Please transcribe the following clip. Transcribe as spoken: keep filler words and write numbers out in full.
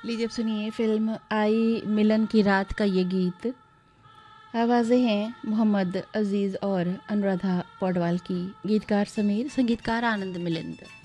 लीजिए अब सुनिए फिल्म आई मिलन की रात का ये गीत। आवाज़ें हैं मोहम्मद अजीज़ और अनुराधा पौडवाल की, गीतकार समीर, संगीतकार आनंद मिलिंद।